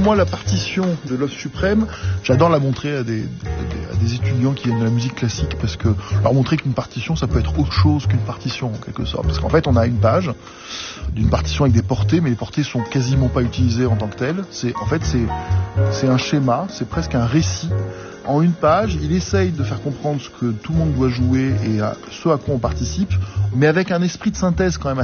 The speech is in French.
moi, la partition de Love Suprême, j'adore la montrer à des étudiants qui viennent de la musique classique, parce que leur montrer qu'une partition, ça peut être autre chose qu'une partition, en quelque sorte. Parce qu'en fait, on a une page d'une partition avec des portées, mais les portées sont quasiment pas utilisées en tant que telles. C'est un schéma, c'est presque un récit. En une page, il essaye de faire comprendre ce que tout le monde doit jouer et ce à quoi on participe, mais avec un esprit de synthèse quand même